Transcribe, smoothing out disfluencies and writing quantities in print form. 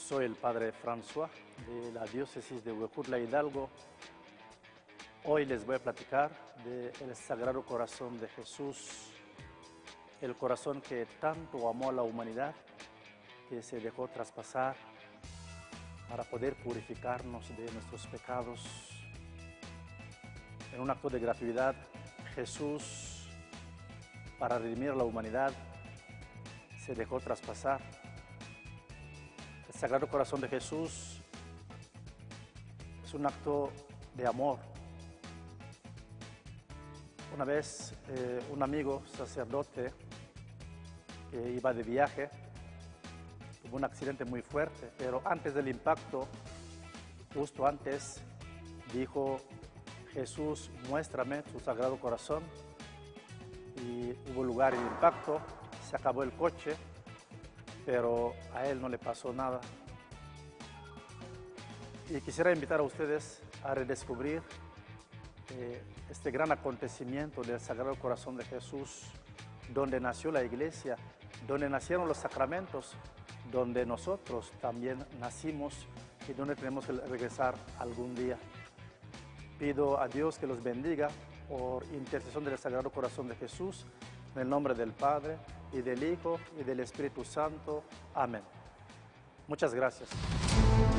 Soy el padre François de la diócesis de Huejutla Hidalgo. Hoy les voy a platicar del Sagrado Corazón de Jesús, el corazón que tanto amó a la humanidad, que se dejó traspasar para poder purificarnos de nuestros pecados. En un acto de gratuidad, Jesús, para redimir a la humanidad, se dejó traspasar. El Sagrado Corazón de Jesús es un acto de amor. Una vez un amigo sacerdote que iba de viaje tuvo un accidente muy fuerte, pero antes del impacto, justo antes, dijo: Jesús, muéstrame tu Sagrado Corazón. Y hubo lugar el impacto, se acabó el coche, pero a él no le pasó nada. Y quisiera invitar a ustedes a redescubrir este gran acontecimiento del Sagrado Corazón de Jesús, donde nació la Iglesia, donde nacieron los sacramentos, donde nosotros también nacimos y donde tenemos que regresar algún día. Pido a Dios que los bendiga por intercesión del Sagrado Corazón de Jesús, en el nombre del Padre, y del Hijo, y del Espíritu Santo. Amén. Muchas gracias.